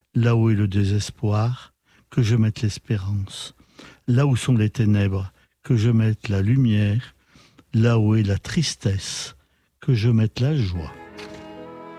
Là où est le désespoir, que je mette l'espérance. Là où sont les ténèbres, que je mette la lumière. Là où est la tristesse, que je mette la joie.